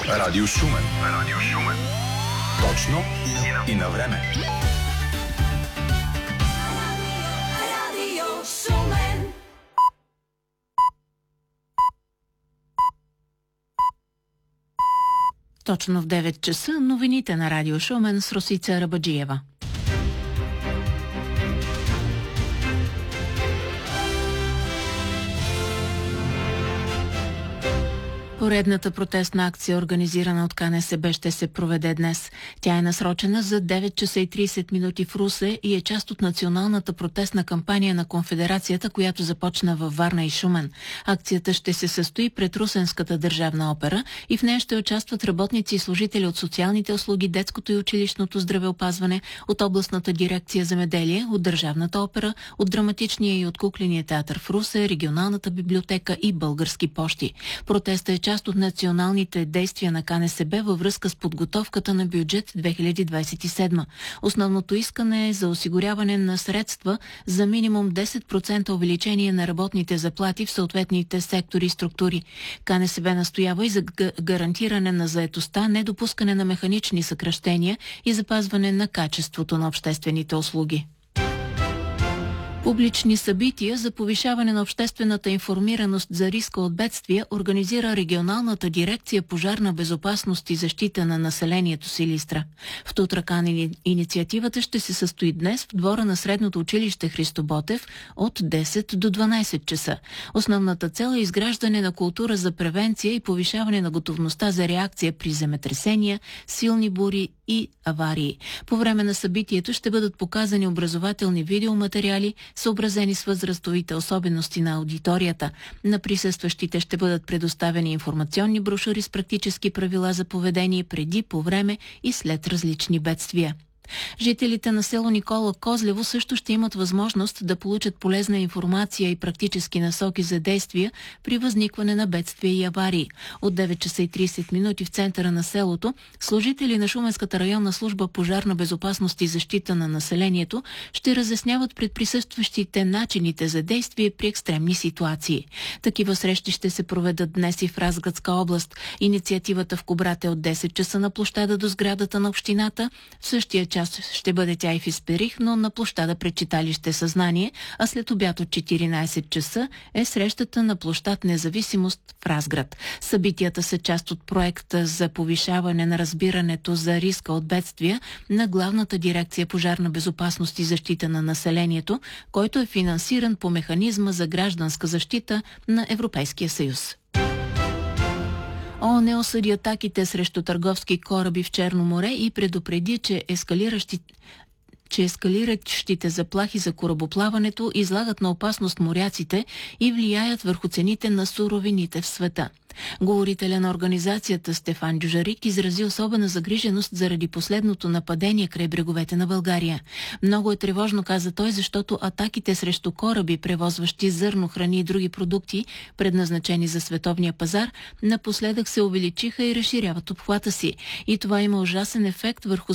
Радио Шумен. Радио Шумен. Точно и на време. Радио Шумен. Точно в 9 часа новините на Радио Шумен с Росица Рабаджиева. Поредната протестна акция, организирана от КНСБ, ще се проведе днес. Тя е насрочена за 9 часа и 30 минути в Русе и е част от националната протестна кампания на Конфедерацията, която започна във Варна и Шумен. Акцията ще се състои пред Русенската държавна опера и в нея ще участват работници и служители от социалните услуги, детското и училищното здравеопазване, от областната дирекция земеделие, от Държавната опера, от драматичния и от кукления театър в Русе, регионалната библиотека и български пощи. Протестът е част от националните действия на КНСБ във връзка с подготовката на бюджет 2027. Основното искане е за осигуряване на средства за минимум 10% увеличение на работните заплати в съответните сектори и структури. КНСБ настоява и за гарантиране на заетостта, недопускане на механични съкращения и запазване на качеството на обществените услуги. Публични събития за повишаване на обществената информираност за риска от бедствия организира регионалната дирекция пожарна безопасност и защита на населението Силистра. В Тутракан инициативата ще се състои днес в двора на средното училище Христо Ботев от 10 до 12 часа. Основната цел е изграждане на култура за превенция и повишаване на готовността за реакция при земетресения, силни бури и аварии. По време на събитието ще бъдат показани образователни видеоматериали, съобразени с възрастовите особености на аудиторията. На присъстващите ще бъдат предоставени информационни брошури с практически правила за поведение преди, по време и след различни бедствия. Жителите на село Никола Козлево също ще имат възможност да получат полезна информация и практически насоки за действия при възникване на бедствия и аварии. От 9 часа и 30 минути в центъра на селото служители на Шуменската районна служба пожарна безопасност и защита на населението ще разясняват пред присъстващите начините за действие при екстремни ситуации. Такива срещи ще се проведат днес и в Разградска област. Инициативата в Кубрат е от 10 часа на площада до сградата на общината. В същия час ще бъде тя и в Исперих, но на площада пред читалище Съзнание, а след обяд от 14 часа е срещата на площад Независимост в Разград. Събитията са част от проекта за повишаване на разбирането за риска от бедствия на Главната дирекция пожарна безопасност и защита на населението, който е финансиран по механизма за гражданска защита на Европейския съюз. ООН осъди атаките срещу търговски кораби в Черно море и предупреди, че ескалиращите заплахи за корабоплаването излагат на опасност моряците и влияят върху цените на суровините в света. Говорителя на организацията Стефан Дюжарик изрази особена загриженост заради последното нападение край бреговете на България. Много е тревожно, каза той, защото атаките срещу кораби, превозващи зърно, храни и други продукти, предназначени за световния пазар, напоследък се увеличиха и разширяват обхвата си. И това има ужасен ефект върху